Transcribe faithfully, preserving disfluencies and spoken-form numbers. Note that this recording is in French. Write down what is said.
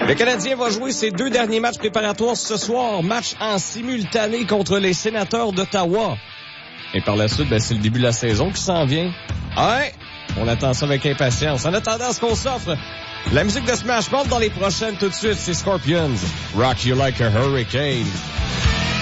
Le Canadien va jouer ses deux derniers matchs préparatoires ce soir. Match en simultané contre les Sénateurs d'Ottawa. Et par la suite, ben, c'est le début de la saison qui s'en vient. Ouais, on attend ça avec impatience. En attendant ce qu'on s'offre, la musique de Smash Mouth dans les prochaines tout de suite, c'est Scorpions. Rock You Like a Hurricane.